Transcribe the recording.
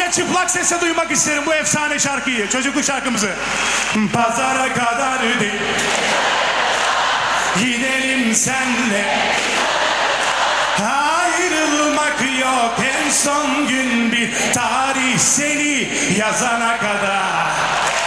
Sadece çıplak sesle duymak isterim bu efsane şarkıyı. Çocukluk şarkımızı. Pazara kadar gidelim senle. Ayrılmak yok, en son gün bir tarih seni yazana kadar.